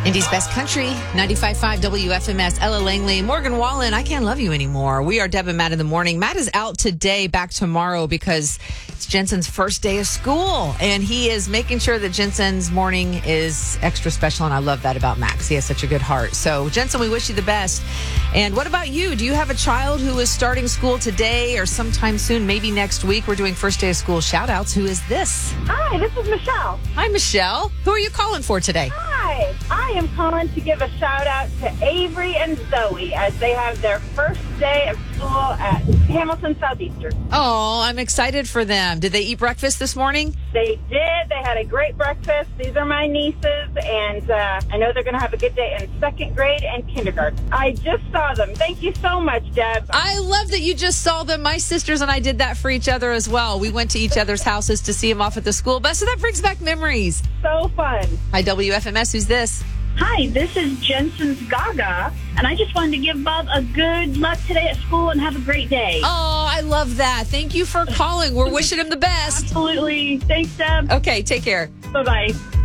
Indy's Best Country, 95.5 WFMS, Ella Langley, Morgan Wallen, I Can't Love You Anymore. We are Deb and Matt in the morning. Matt is out today, back tomorrow because it's Jensen's first day of school. And he is making sure that Jensen's morning is extra special. And I love that about Max. He has such a good heart. So, Jensen, we wish you the best. And what about you? Do you have a child who is starting school today or sometime soon, maybe next week? We're doing first day of school shout outs. Who is this? Hi, this is Michelle. Hi, Michelle. Who are you calling for today? Hi, I am calling to give a shout out to Avery and Zoe as they have their first day of school at Hamilton Southeastern. Oh, I'm excited for them. Did they eat breakfast this morning? They did. They had a great breakfast. These are my nieces, and I know they're going to have a good day in second grade and kindergarten. I just saw them. Thank you so much, Deb. I love that you just saw them. My sisters and I did that for each other as well. We went to each other's houses to see them off at the school bus, so that brings back memories. So fun. Hi, WFMS. Who's this? Hi, this is Jensen's Gaga, and I just wanted to give Bob a good luck today at school and have a great day. Oh, I love that. Thank you for calling. We're wishing him the best. Absolutely. Thanks, Deb. Okay, take care. Bye-bye.